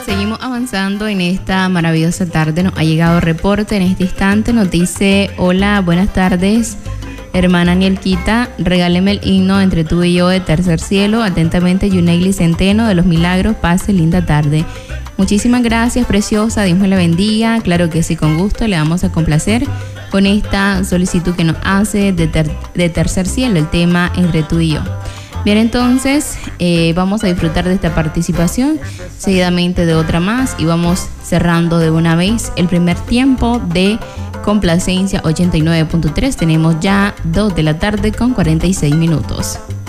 Seguimos avanzando en esta maravillosa tarde. Nos ha llegado reporte en este instante. Nos dice: hola, buenas tardes, hermana Nielquita. Regáleme el himno Entre tú y yo de Tercer Cielo. Atentamente, Yuneili Centeno de Los Milagros. Pase linda tarde. Muchísimas gracias, preciosa. Dios me la bendiga. Claro que sí, con gusto le vamos a complacer con esta solicitud que nos hace de Tercer Cielo, el tema Entre tú y yo. Bien, entonces vamos a disfrutar de esta participación, seguidamente de otra más, y vamos cerrando de una vez el primer tiempo de Complacencia 89.3. Tenemos ya 2 de la tarde con 46 minutos.